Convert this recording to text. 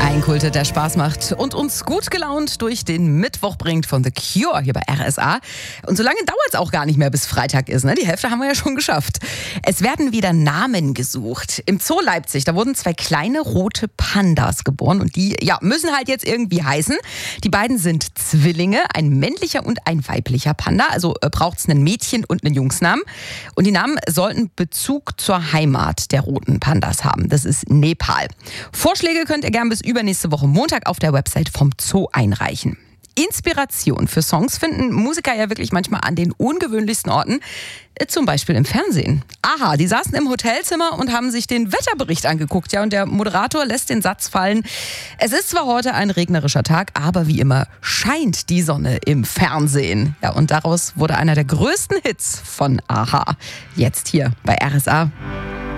Ein Kulthit, der Spaß macht und uns gut gelaunt durch den Mittwoch bringt von The Cure hier bei RSA. Und so lange dauert es auch gar nicht mehr, bis Freitag ist. Ne? Die Hälfte haben wir ja schon geschafft. Es werden wieder Namen gesucht. Im Zoo Leipzig, da wurden 2 kleine rote Pandas geboren. Und die müssen halt jetzt irgendwie heißen. Die beiden sind Zwillinge, ein männlicher und ein weiblicher Panda. Also braucht es einen Mädchen- und einen Jungsnamen. Und die Namen sollten Bezug zur Heimat der roten Pandas haben. Das ist Nepal. Vorschläge könnt ihr gerne bis übernächste Woche Montag auf der Website vom Zoo einreichen. Inspiration für Songs finden Musiker ja wirklich manchmal an den ungewöhnlichsten Orten, zum Beispiel im Fernsehen. Aha, die saßen im Hotelzimmer und haben sich den Wetterbericht angeguckt. Ja, und der Moderator lässt den Satz fallen: Es ist zwar heute ein regnerischer Tag, aber wie immer scheint die Sonne im Fernsehen. Ja, und daraus wurde einer der größten Hits von Aha. Jetzt hier bei RSA.